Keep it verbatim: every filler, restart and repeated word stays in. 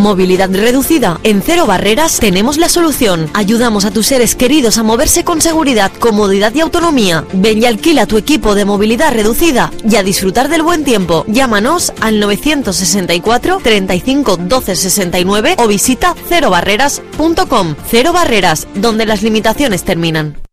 Movilidad reducida. En Cero Barreras tenemos la solución. Ayudamos a tus seres queridos a moverse con seguridad, comodidad y autonomía. Ven y alquila tu equipo de movilidad reducida y a disfrutar del buen tiempo. Llámanos al novecientos sesenta y cuatro, treinta y cinco, doce, sesenta y nueve o visita cero barreras punto com. Cero Barreras, donde las limitaciones terminan.